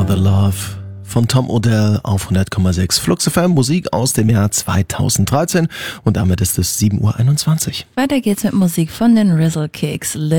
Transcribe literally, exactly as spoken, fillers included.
The Love von Tom Odell auf hundert Komma sechs Flux F M, Musik aus dem Jahr zweitausenddreizehn und damit ist es sieben Uhr einundzwanzig. Weiter geht's mit Musik von den Rizzle Kicks.